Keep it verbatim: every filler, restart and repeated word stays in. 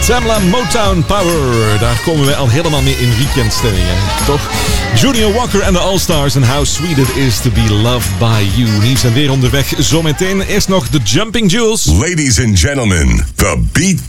Samla Motown Power. Daar komen we al helemaal mee in weekendstemming, hè? Toch? Junior Walker en de All-Stars en How Sweet It Is To Be Loved By You. Nieuws en weer onderweg zometeen. Eerst nog de Jumping Jewels. Ladies and gentlemen, the Beat